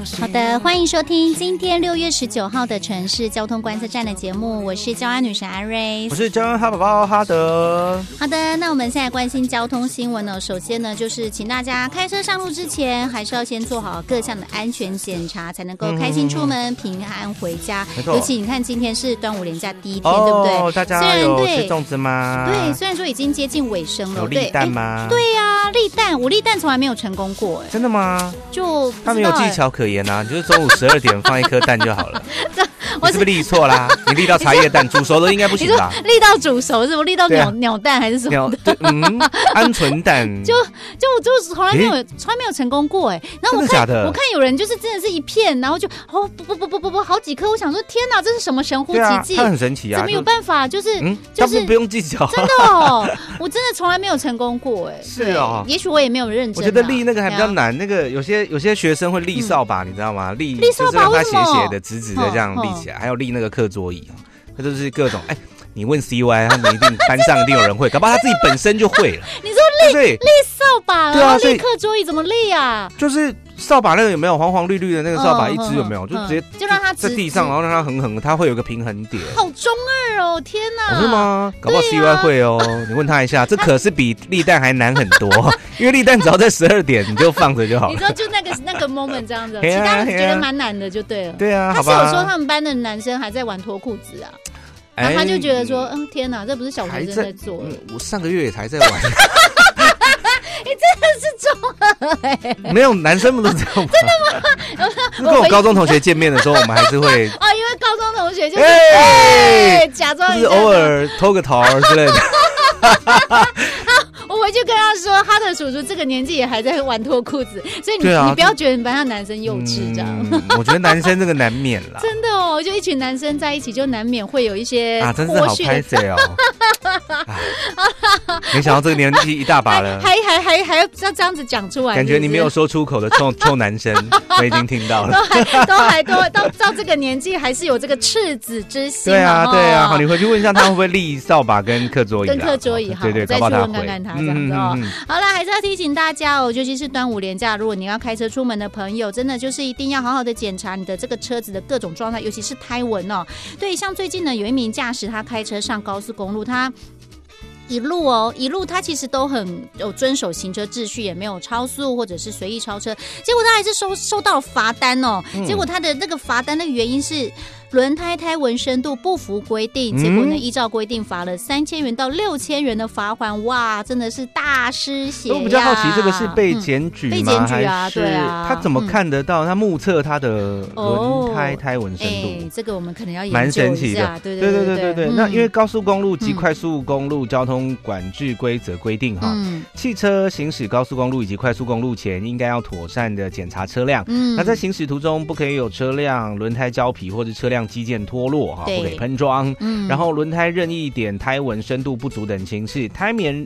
好的，欢迎收听今天6月19号的城市交通观测站的节目，我是交安女神阿瑞， 我是交安哈宝宝哈德。 好的，那我们现在关心交通新闻呢，首先呢就是请大家开车上路之前，还是要先做好各项的安全检查，才能够开心出门，平安回家。尤其你看今天是端午连假第一天，对不对？ 大家有吃粽子吗？ 对，虽然说已经接近尾声了， 有立蛋吗？ 对呀，立蛋，我立蛋从来没有成功过， 真的吗？ 就他没有技巧可言啊，你就是中午12点放一颗蛋就好了。你是不是立错啦？你立到茶叶蛋，煮熟的应该不行吧？ 你说立到煮熟是不？立到鸟蛋还是什么的？ 鹌鹑蛋。 就从来没有成功过哎。然后我看有人就是真的是一片，然后就不好几颗。我想说天哪，这是什么神乎其技？ 它很神奇啊！ 怎么有办法？就是不用技巧。 真的哦，我真的从来没有成功过哎。 是哦， 也许我也没有认真。 我觉得立那个还比较难，那个有些学生会立扫把，你知道吗？立扫把就是让它斜的、直的这样立起来，还有立那个课桌椅，它就是各种你问 CY， 他们一定班上一定有人会，搞不好他自己本身就会了。你说立扫把，然后立课桌椅怎么立啊？ 就是扫把那个有没有黄黄绿绿的那个扫把一支有没有？就直接就让它在地上，然后让它横，它会有个平衡点。 好中二哦，天哪！ 是吗？搞不好 CY 会哦，你问他一下，这可是比立蛋还难很多，因为立蛋只要在12点你就放着就好了。 你说就那个 moment 这样子，其他人觉得蛮难的就对了。 对啊， 他是有说他们班的男生还在玩脱裤子啊。然后他就觉得说，天哪，这不是小学生在做的。 我上个月也才在玩。 你真的是中二没有，男生们都这样。真的吗？ 跟我高中同学见面的时候，我们还是会因为高中同学就是假装就是偶尔偷个桃之类的。 我回去跟他说，哈德叔叔这个年纪也还在玩脱裤子，所以你不要觉得你班上男生幼稚这样。 我觉得男生这个难免啦。 真的哦，就一群男生在一起，就难免会有一些真是好拍谁哦。没想到这个年纪一大把了， 还要这样子讲出来， 感觉你没有说出口的臭男生，我已经听到了。 都到这个年纪还是有这个赤子之心。 对啊。好，你回去问一下他会不会立扫把跟课桌椅。 跟课桌椅好， 对， 再去问看看他这样子哦。好了，还是要提醒大家哦，尤其是端午连假，如果你要开车出门的朋友，真的就是一定要好好的检查你的这个车子的各种状态，尤其是胎纹哦。对，像最近呢，有一名驾驶他开车上高速公路，他一路他其实都很有遵守行车秩序，也没有超速或者是随意超车，结果他还是收到了罚单哦。结果他的那个罚单的原因是轮胎胎纹深度不符规定，结果呢依照规定罚了3000元到6000元的罚款，哇，真的是大失血呀！ 我比较好奇，这个是被检举吗？ 被检举啊，对啊。 他怎么看得到？他目测他的轮胎胎纹深度， 这个我们可能要蛮神奇的。对。那因为高速公路及快速公路交通管制规则规定哈，汽车行驶高速公路以及快速公路前，应该要妥善的检查车辆。那在行驶途中不可以有车辆轮胎胶皮或者车辆机件脱落哈，不可以喷装。然后轮胎任意一点胎纹深度不足等情势，胎面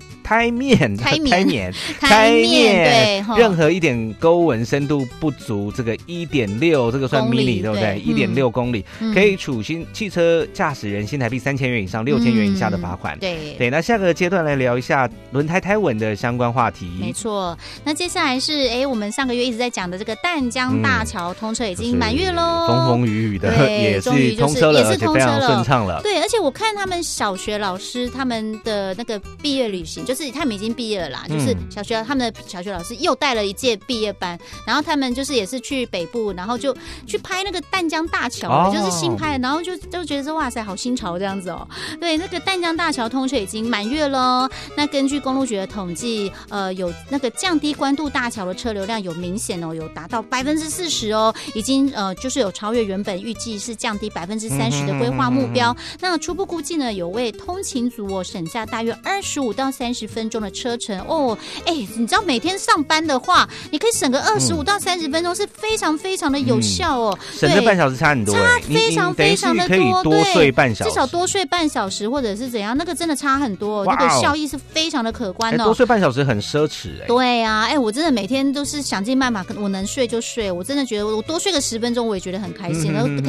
对，任何一点沟纹深度不足，这个1.6，这个算 mini 对不对？1.6公里可以处汽车驾驶人新台币3000元以上6000元以下的罚款。对，那下个阶段来聊一下轮胎胎纹的相关话题。 没错，那接下来是我们上个月一直在讲的这个淡江大桥通车已经满月喽， 风风雨雨的也是通车了，而且非常顺畅了。 对，而且我看他们小学老师他们的那个毕业旅行，就是他们已经毕业了啦，就是他们的小学老师又带了一届毕业班，然后他们就是也是去北部，然后就去拍那个淡江大桥，就是新拍的，然后就觉得说哇塞，好新潮这样子哦。对，那个淡江大桥通车已经满月了。那根据公路局的统计，有那个降低关渡大桥的车流量有明显有达到40%哦，已经就是有超越原本预计是降低30%的规划目标。那初步估计呢，有为通勤族省下大约25到30分钟的车程哦。你知道每天上班的话，你可以省个25到30分钟，是非常非常的有效哦。 省这半小时差很多， 差非常非常的多， 可以多睡半小时， 至少多睡半小时或者是怎样，那个真的差很多，那个效益是非常的可观哦。 多睡半小时很奢侈对啊，我真的每天都是想尽办法，我能睡就睡，我真的觉得我多睡个10分钟，我也觉得很开心，然后可以多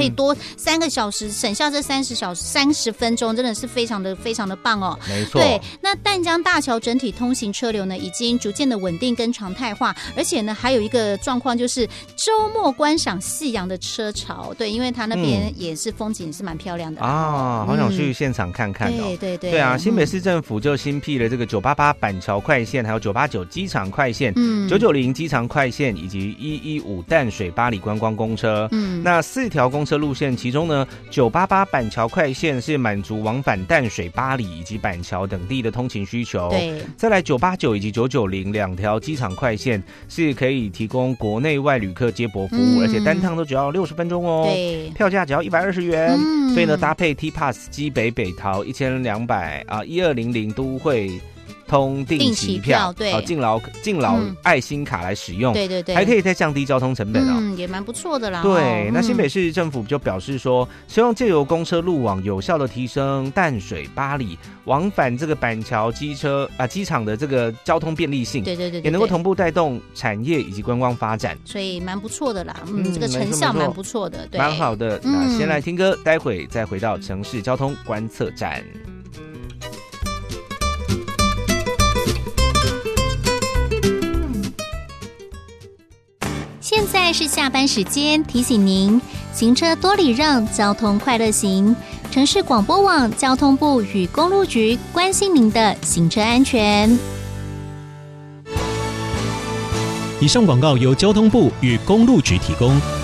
3个小时省下这30分钟，真的是非常的棒哦。 没错。 对，那淡江大桥整体通行车流呢，已经逐渐的稳定跟常态化，而且呢，还有一个状况就是周末观赏夕阳的车潮。对，因为它那边也是风景是蛮漂亮的啊，好想去现场看看哦。对啊，新北市政府就新辟了这个988板桥快线，还有989机场快线、990机场快线以及115淡水巴黎观光公车。那4条公车路线，其中呢988板桥快线是满足往返淡水、巴黎以及板桥等地的通勤需求。 对， 再来989以及990两条机场快线是可以提供国内外旅客接驳服务，而且单趟都只要60分钟哦。对，票价只要120元。所以呢，搭配 T-Pass 基北北桃1200啊1200都会通定期票，对，敬老爱心卡来使用，对，还可以再降低交通成本哦， 也蛮不错的啦。 对，那新北市政府就表示说，希望借由公车路网有效的提升淡水、巴黎往返这个板桥机场的这个交通便利性，对，也能够同步带动产业以及观光发展， 所以蛮不错的啦。这个成效蛮不错的，对， 蛮好的。那先来听歌，待会再回到城市交通观测站。 现在是下班时间，提醒您行车多礼让，交通快乐行。城市广播网交通部与公路局关心您的行车安全。 以上广告由交通部与公路局提供。